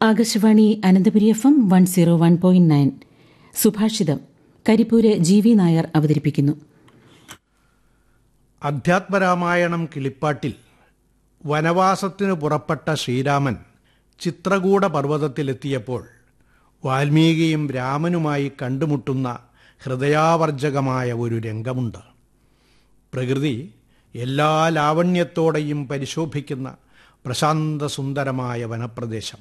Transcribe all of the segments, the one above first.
Akashvani Ananthapuri FM 101.9 സുഭാഷിതം Karipur GV Nair അവതരിപ്പിക്കുന്നു. അധ്യാത്മരാമായണം കിളിപ്പാട്ടിൽ വനവാസത്തിനു പുറപ്പെട്ട ശ്രീരാമൻ ചിത്രകൂട പർവ്വതത്തിലെത്തിയപ്പോൾ വാൽമീകിയും രാമനുമായി കണ്ടുമുട്ടുന്ന ഹൃദയാവർജകമായ ഒരു രംഗമുണ്ട്. പ്രകൃതി എല്ലാ ലാവണ്യത്തോടെയും പരിശോഭിക്കുന്ന പ്രശാന്തസുന്ദരമായ വനപ്രദേശം.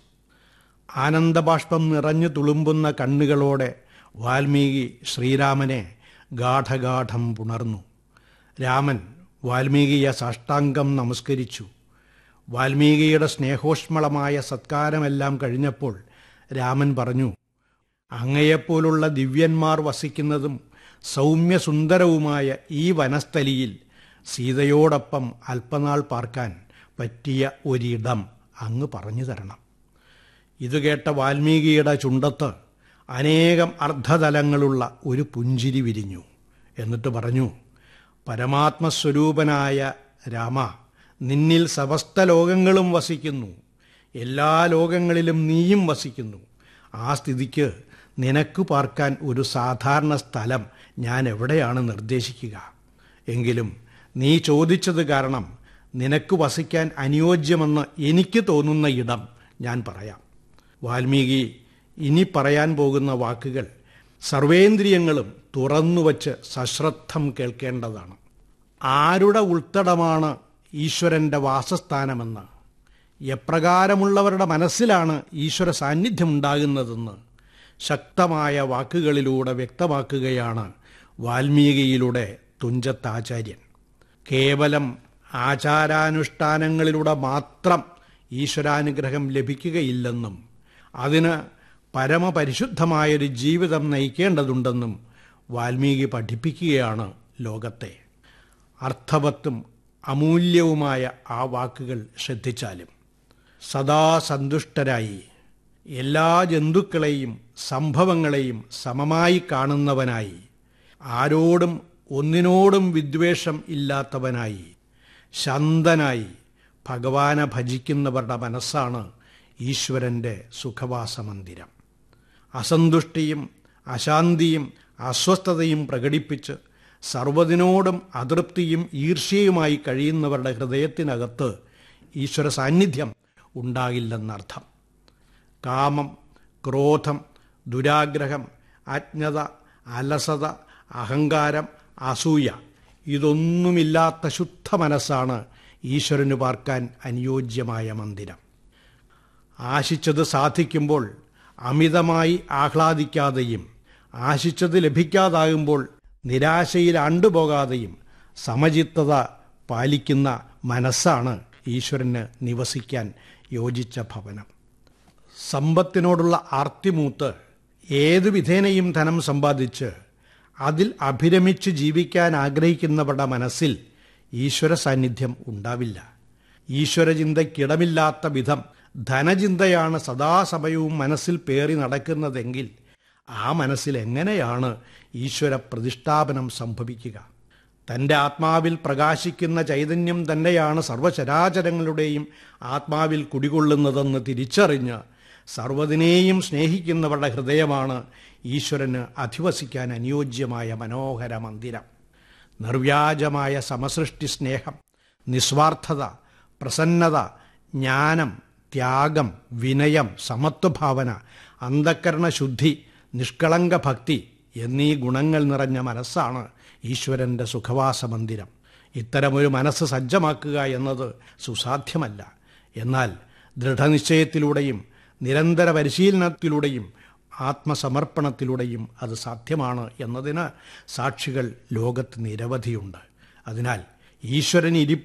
ആനന്ദബാഷ്പം നിറഞ്ഞു തുളുമ്പുന്ന കണ്ണുകളോടെ വാൽമീകി ശ്രീരാമനെ ഗാഠഗാഠം പുണർന്നു. രാമൻ വാൽമീകിയെ സാഷ്ടാംഗം നമസ്കരിച്ചു. വാൽമീകിയുടെ സ്നേഹോഷ്മളമായ സത്കാരമെല്ലാം കഴിഞ്ഞപ്പോൾ രാമൻ പറഞ്ഞു, അങ്ങയെപ്പോലുള്ള ദിവ്യന്മാർ വസിക്കുന്നതും സൗമ്യസുന്ദരവുമായ ഈ വനസ്ഥലിയിൽ സീതയോടൊപ്പം അല്പനാൾ പാർക്കാൻ പറ്റിയ ഒരിടം അങ്ങ് പറഞ്ഞു തരണം. ഇത് കേട്ട വാൽമീകിയുടെ ചുണ്ടത്ത് അനേകം അർദ്ധതലങ്ങളുള്ള ഒരു പുഞ്ചിരി വിരിഞ്ഞു. എന്നിട്ട് പറഞ്ഞു, പരമാത്മസ്വരൂപനായ രാമ, നിന്നിൽ സമസ്ത ലോകങ്ങളും വസിക്കുന്നു, എല്ലാ ലോകങ്ങളിലും നീയും വസിക്കുന്നു. ആ സ്ഥിതിക്ക് നിനക്ക് പാർക്കാൻ ഒരു സാധാരണ സ്ഥലം ഞാൻ എവിടെയാണ് നിർദ്ദേശിക്കുക? എങ്കിലും നീ ചോദിച്ചത് കാരണം നിനക്ക് വസിക്കാൻ അനുയോജ്യമെന്ന് എനിക്ക് തോന്നുന്ന ഇടം ഞാൻ പറയാം. വാൽമീകി ഇനി പറയാൻ പോകുന്ന വാക്കുകൾ സർവേന്ദ്രിയങ്ങളും തുറന്നുവച്ച് സശ്രദ്ധം കേൾക്കേണ്ടതാണ്. ആരുടെ ഉൾത്തടമാണ് ഈശ്വരൻ്റെ വാസസ്ഥാനമെന്ന്, എപ്രകാരമുള്ളവരുടെ മനസ്സിലാണ് ഈശ്വര സാന്നിധ്യം ഉണ്ടാകുന്നതെന്ന് ശക്തമായ വാക്കുകളിലൂടെ വ്യക്തമാക്കുകയാണ് വാൽമീകിയിലൂടെ തുഞ്ചത്താചാര്യൻ. കേവലം ആചാരാനുഷ്ഠാനങ്ങളിലൂടെ മാത്രം ഈശ്വരാനുഗ്രഹം ലഭിക്കുകയില്ലെന്നും അതിന് പരമപരിശുദ്ധമായൊരു ജീവിതം നയിക്കേണ്ടതുണ്ടെന്നും വാൽമീകി പഠിപ്പിക്കുകയാണ് ലോകത്തെ. അർത്ഥവത്തും അമൂല്യവുമായ ആ വാക്കുകൾ ശ്രദ്ധിച്ചാലും സദാ സന്തുഷ്ടരായി എല്ലാ ജന്തുക്കളെയും സംഭവങ്ങളെയും സമമായി കാണുന്നവനായി, ആരോടും ഒന്നിനോടും വിദ്വേഷം ഇല്ലാത്തവനായി, ശാന്തനായി ഭഗവാനെ ഭജിക്കുന്നവരുടെ മനസ്സാണ് ഈശ്വരൻ്റെ സുഖവാസമന്ദിരം. അസന്തുഷ്ടിയും അശാന്തിയും അസ്വസ്ഥതയും പ്രകടിപ്പിച്ച് സർവ്വതിനോടും അതൃപ്തിയും ഈർഷ്യയുമായി കഴിയുന്നവരുടെ ഹൃദയത്തിനകത്ത് ഈശ്വര സാന്നിധ്യം ഉണ്ടാകില്ലെന്നർത്ഥം. കാമം, ക്രോധം, ദുരാഗ്രഹം, അജ്ഞത, അലസത, അഹങ്കാരം, അസൂയ ഇതൊന്നുമില്ലാത്ത ശുദ്ധ മനസ്സാണ് ഈശ്വരന് പാർക്കാൻ അനുയോജ്യമായ മന്ദിരം. ആശിച്ചത് സാധിക്കുമ്പോൾ അമിതമായി ആഹ്ലാദിക്കാതെയും ആശിച്ചത് ലഭിക്കാതാകുമ്പോൾ നിരാശയിൽ ആണ്ടുപോകാതെയും സമചിത്തത പാലിക്കുന്ന മനസ്സാണ് ഈശ്വരന് നിവസിക്കാൻ യോജിച്ച ഭവനം. സമ്പത്തിനോടുള്ള ആർത്തിമൂത്ത് ഏതു വിധേനയും ധനം സമ്പാദിച്ച് അതിൽ അഭിരമിച്ച് ജീവിക്കാൻ ആഗ്രഹിക്കുന്നവരുടെ മനസ്സിൽ ഈശ്വര സാന്നിധ്യം ഉണ്ടാവില്ല. ഈശ്വരചിന്തയ്ക്കിടമില്ലാത്ത വിധം ധനചിന്തയാണ് സദാസമയവും മനസ്സിൽ പേറി നടക്കുന്നതെങ്കിൽ ആ മനസ്സിൽ എങ്ങനെയാണ് ഈശ്വര പ്രതിഷ്ഠാപനം സംഭവിക്കുക? തൻ്റെ ആത്മാവിൽ പ്രകാശിക്കുന്ന ചൈതന്യം തന്നെയാണ് സർവചരാചരങ്ങളുടെയും ആത്മാവിൽ കുടികൊള്ളുന്നതെന്ന് തിരിച്ചറിഞ്ഞ് സർവ്വതിനെയും സ്നേഹിക്കുന്നവരുടെ ഹൃദയമാണ് ഈശ്വരന് അധിവസിക്കാൻ അനുയോജ്യമായ മനോഹര മന്ദിരം. നിർവ്യാജമായ സമസൃഷ്ടി സ്നേഹം, നിസ്വാർത്ഥത, പ്രസന്നത, ജ്ഞാനം, ത്യാഗം, വിനയം, സമത്വഭാവന, അന്ധക്കരണ ശുദ്ധി, നിഷ്കളങ്ക ഭക്തി എന്നീ ഗുണങ്ങൾ നിറഞ്ഞ മനസ്സാണ് ഈശ്വരൻ്റെ സുഖവാസമന്ദിരം. ഇത്തരമൊരു മനസ്സ് സജ്ജമാക്കുക എന്നത് സുസാധ്യമല്ല. എന്നാൽ ദൃഢനിശ്ചയത്തിലൂടെയും നിരന്തര പരിശീലനത്തിലൂടെയും ആത്മസമർപ്പണത്തിലൂടെയും അത് സാധ്യമാണ് എന്നതിന് സാക്ഷികൾ ലോകത്ത് നിരവധിയുണ്ട്. അതിനാൽ ഈശ്വരൻ